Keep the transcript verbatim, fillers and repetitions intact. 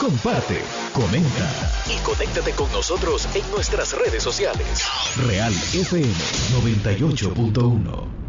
comparte, comenta y conéctate con nosotros en nuestras redes sociales. Real F M noventa y ocho punto uno.